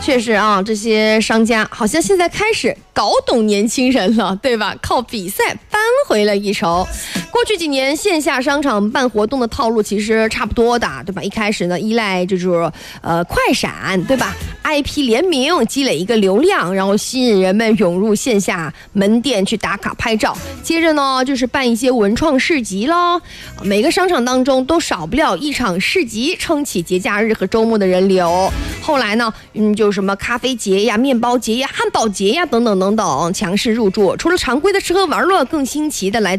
确实啊，这些商家好像现在开始搞懂年轻人了，对吧？靠比赛扳回了一筹。过去几年线下商场办活动的套路其实差不多的，对吧？一开始呢依赖就是快闪，对吧？ IP 联名积累一个流量，然后吸引人们涌入线下门店去打卡拍照。接着呢就是办一些文创市集咯，每个商场当中都少不了一场市集，撑起节假日和周末的人流。后来呢就什么咖啡节呀、面包节呀、汉堡节呀等等等等强势入驻。除了常规的吃喝玩乐，更新奇的来